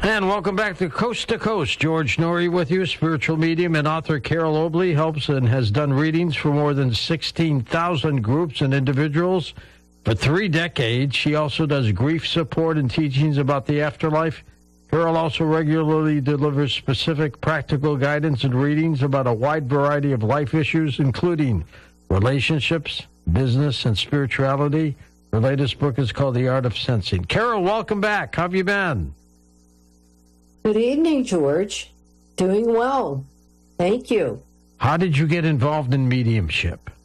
And welcome back to Coast. George Norrie with you. Spiritual medium and author Carol Oakley helps and has done readings for more than 16,000 groups and individuals for 3 decades. She also does grief support and teachings about the afterlife. Carol also regularly delivers specific practical guidance and readings about a wide variety of life issues, including relationships, business, and spirituality. Her latest book is called The Art of Sensing. Carol, welcome back. How have you been? Good evening, George. Doing well. Thank you. How did you get involved in mediumship?